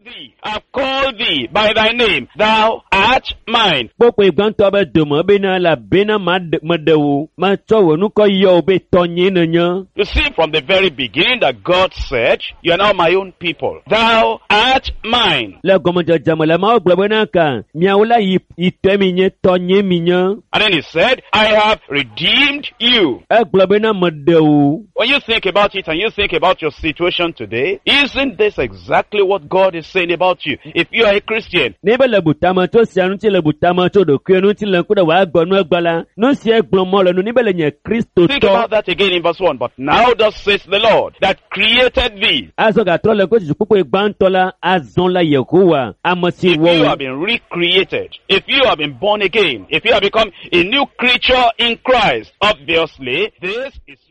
thee, I've called thee by thy name, thou art mine. Kpokpo ìgbọ́ntọ́ bẹ dòmọ́ bẹ́ náà la bẹ́ náà má dẹ̀wò má tsọ̀wọ́ nukọ yọ ọ bẹ tọ́nyé nìyẹn. You see, from the very beginning that God said, you are now my own people. Thou art mine. Le gọmọdé jamọlẹ máa gbọ́ bẹ́ náà kàn miawo la ìtọ́ mi yẹn tọ́nyé mi yẹn. And then he said, I have redeemed you. Ẹ gbọ́ bẹ́ náà má dẹ̀wò. When you think about it and you think about your situation today, isn't this exactly what God is saying about you? If you are a Christian, Níbẹ̀ lẹ bùtàmọ́ tó ṣàánú tí lẹ bùtàmọ́ tó dòkú ẹnu tí lẹ kúrẹ̀ wàá gbọ́nú ẹgbàlá. Nù sí ẹgbọ́n mọ́ lẹ́nu níbẹ̀ lẹ yẹn Kristo think tọ́. about that again in verse 1. But now thus says the Lord that created thee. Azọ̀gà tọ́ lẹ kó jùjú púpọ̀ ìgbàntọ́ la azọ́n la Yehowa amọ̀sí If you wọ́wọ́. have been recreated, if you have been born again, if you have become a new creature in Christ, obviously this is